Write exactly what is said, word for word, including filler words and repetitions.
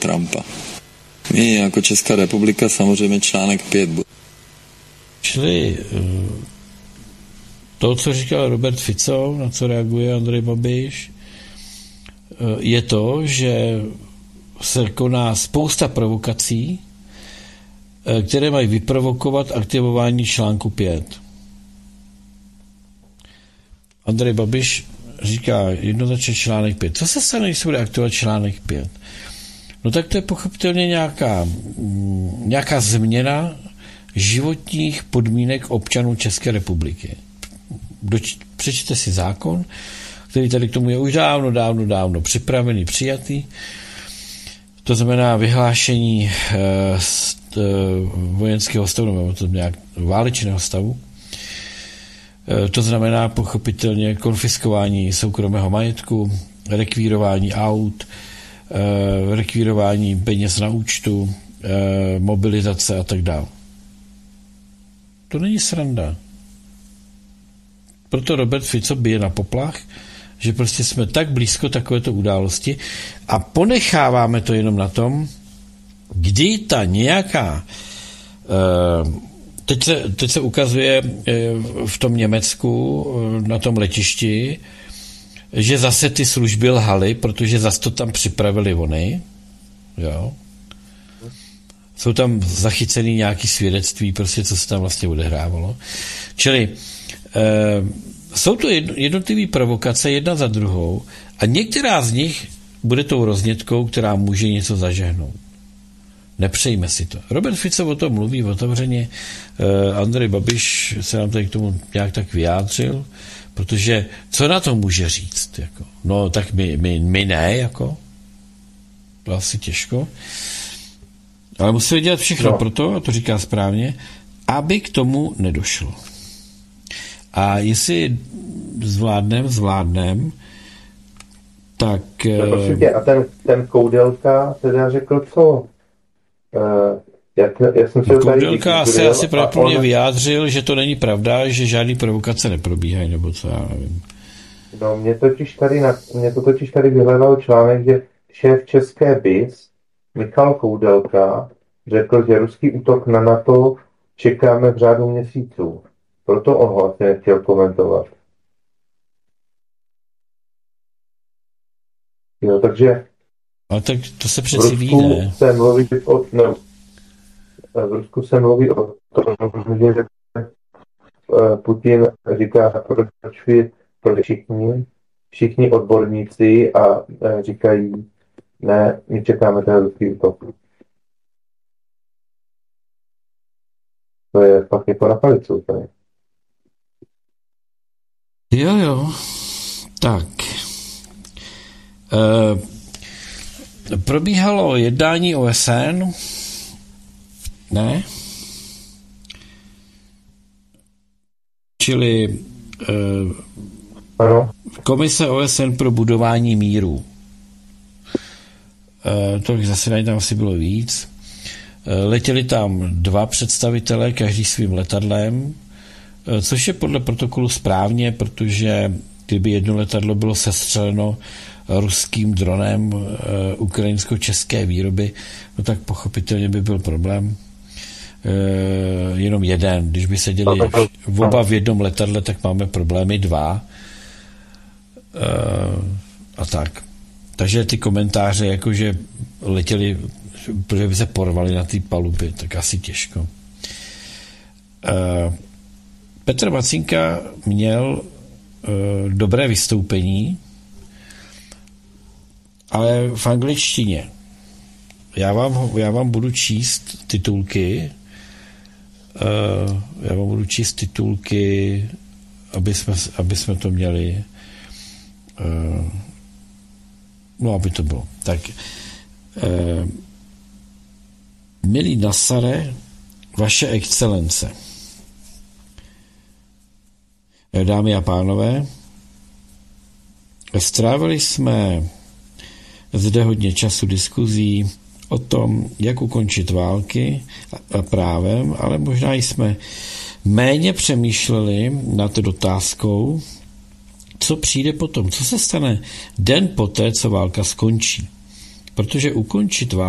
Trumpa. My jako Česká republika samozřejmě článek pět. Čili to, co říkal Robert Fico, na co reaguje Andrej Babiš, je to, že se koná spousta provokací, které mají vyprovokovat aktivování článku pět. Andrej Babiš říká jednoznačně článek pět. Co se stane, když se bude aktivovat článek pět? No tak to je pochopitelně nějaká, nějaká změna životních podmínek občanů České republiky. Doč, přečtěte si zákon, který tady k tomu je už dávno, dávno, dávno připravený, přijatý. To znamená vyhlášení e, st, e, vojenského stavu, nebo to nějak válečného stavu. E, to znamená pochopitelně konfiskování soukromého majetku, rekvírování aut, e, rekvírování peněz na účtu, e, mobilizace a tak dále. To není sranda. Proto Robert Fico bije na poplach, že prostě jsme tak blízko takovéto události a ponecháváme to jenom na tom, kdy ta nějaká teď se, teď se ukazuje v tom Německu na tom letišti, že zase ty služby lhaly, protože zase to tam připravili oni. Jo. Jsou tam zachycený nějaký svědectví, prostě co se tam vlastně odehrávalo. Čili jsou to jednotlivé provokace jedna za druhou a některá z nich bude tou roznětkou, která může něco zažehnout. Nepřejme si to. Robert Fico o tom mluví otevřeně, Andrej Babiš se nám tady k tomu nějak tak vyjádřil, protože co na to může říct? Jako? No tak my, my, my ne, jako. To asi těžko. Ale musíme dělat všechno no. proto, a to říká správně, aby k tomu nedošlo. A jestli zvládnem, zvládnem, tak... No, prosím tě, a ten, ten Koudelka teda řekl co? Uh, jak, jak jsem se Koudelka se asi pravděpodobně on... vyjádřil, že to není pravda, že žádný provokace neprobíhají, nebo co, já nevím. No, mě totiž tady, na, mě to totiž tady vyhledal článek, že šéf České B I S Michal Koudelka řekl, že ruský útok na NATO čekáme v řádu měsíců. Proto on ho asi nechtěl komentovat. Jo, takže... Ale tak to se přeci ví, ne? Se mluví o, no, v Rusku se mluví o tom, že Putin říká, proč, proč všichni, všichni odborníci a říkají, ne, my čekáme ten ruský útok. To je fakt jako na palicu, tady. Jo, jo. Tak. E, probíhalo jednání O S N. Ne? Čili e, ano. Komise O S N pro budování míru. E, to zasedání tam asi bylo víc. E, letěli tam dva představitelé, každý svým letadlem, což je podle protokolu správně, protože kdyby jedno letadlo bylo sestřeleno ruským dronem uh, ukrajinsko-české výroby, no tak pochopitelně by byl problém. Uh, jenom jeden. Když by seděli v oba v jednom letadle, tak máme problémy dva. Uh, a tak. Takže ty komentáře, jakože letěli, protože by se porvali na té palubě, tak asi těžko. Uh, Petr Macinka měl uh, dobré vystoupení, ale v angličtině. Já vám, já vám budu číst titulky, uh, já vám budu číst titulky, aby jsme, aby jsme to měli, uh, no, aby to bylo. Tak, uh, milý Nasare, vaše excelence, dámy a pánové, strávili jsme zde hodně času diskuzí o tom, jak ukončit války a právem, ale možná jsme méně přemýšleli nad otázkou, co přijde potom, co se stane den poté, co válka skončí. Protože ukončit válku